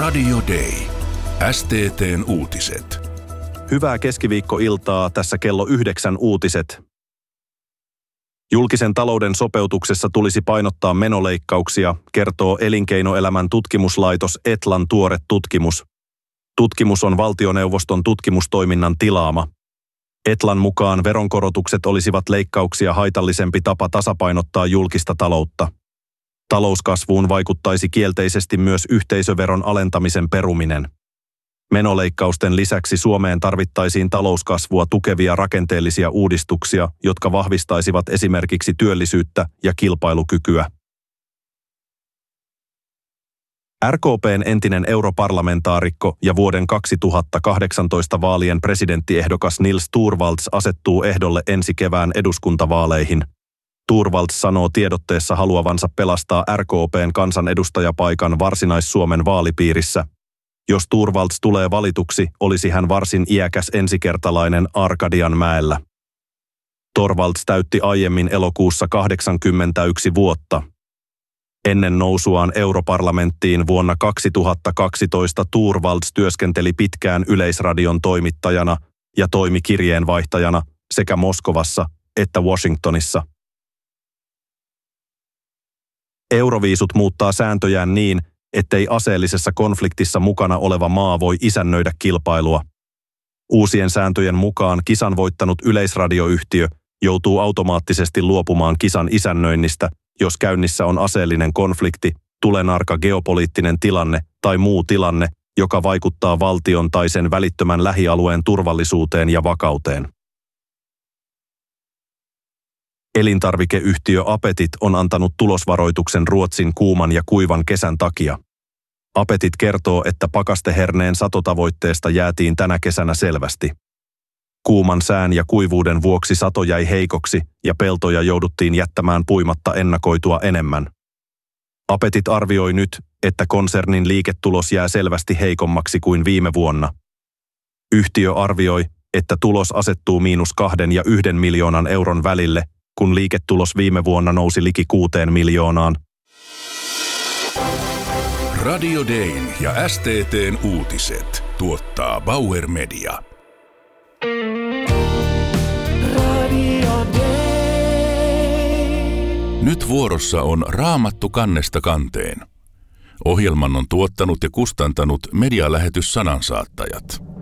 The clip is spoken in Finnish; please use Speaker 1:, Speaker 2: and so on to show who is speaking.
Speaker 1: Radio Day. STT:n uutiset.
Speaker 2: Hyvää keskiviikkoiltaa, tässä kello 9 uutiset. Julkisen talouden sopeutuksessa tulisi painottaa menoleikkauksia, kertoo Elinkeinoelämän tutkimuslaitos Etlan tuore tutkimus. Tutkimus on valtioneuvoston tutkimustoiminnan tilaama. Etlan mukaan veronkorotukset olisivat leikkauksia haitallisempi tapa tasapainottaa julkista taloutta. Talouskasvuun vaikuttaisi kielteisesti myös yhteisöveron alentamisen peruminen. Menoleikkausten lisäksi Suomeen tarvittaisiin talouskasvua tukevia rakenteellisia uudistuksia, jotka vahvistaisivat esimerkiksi työllisyyttä ja kilpailukykyä. RKP:n entinen europarlamentaarikko ja vuoden 2018 vaalien presidenttiehdokas Nils Torvalds asettuu ehdolle ensi kevään eduskuntavaaleihin. Torvalds sanoo tiedotteessa haluavansa pelastaa RKP:n kansanedustajapaikan Varsinais-Suomen vaalipiirissä. Jos Torvalds tulee valituksi, olisi hän varsin iäkäs ensikertalainen Arkadianmäellä. Torvalds täytti aiemmin elokuussa 81 vuotta. Ennen nousuaan europarlamenttiin vuonna 2012 Torvalds työskenteli pitkään Yleisradion toimittajana ja toimi kirjeenvaihtajana sekä Moskovassa että Washingtonissa. Euroviisut muuttaa sääntöjään niin, ettei aseellisessa konfliktissa mukana oleva maa voi isännöidä kilpailua. Uusien sääntöjen mukaan kisan voittanut yleisradioyhtiö joutuu automaattisesti luopumaan kisan isännöinnistä, jos käynnissä on aseellinen konflikti, tulenarka geopoliittinen tilanne tai muu tilanne, joka vaikuttaa valtion tai sen välittömän lähialueen turvallisuuteen ja vakauteen. Elintarvikeyhtiö Apetit on antanut tulosvaroituksen Ruotsin kuuman ja kuivan kesän takia. Apetit kertoo, että pakasteherneen satotavoitteesta jäätiin tänä kesänä selvästi. Kuuman sään ja kuivuuden vuoksi sato jäi heikoksi ja peltoja jouduttiin jättämään puimatta ennakoitua enemmän. Apetit arvioi nyt, että konsernin liiketulos jää selvästi heikommaksi kuin viime vuonna. Yhtiö arvioi, että tulos asettuu -2 ja 1 miljoonan euron välille, kun liiketulos viime vuonna nousi liki 6 miljoonaan.
Speaker 1: Radio Dayn ja STT:n uutiset tuottaa Bauer Media. Radio Day. Nyt vuorossa on Raamattu kannesta kanteen. Ohjelman on tuottanut ja kustantanut medialähetys Sanansaattajat.